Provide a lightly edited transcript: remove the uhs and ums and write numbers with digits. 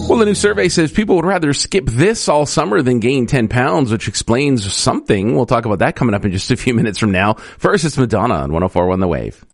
Well, the new survey says people would rather skip this all summer than gain 10 pounds, which explains something. We'll talk about that coming up in just a few minutes from now. First, it's Madonna on 104.1 The Wave.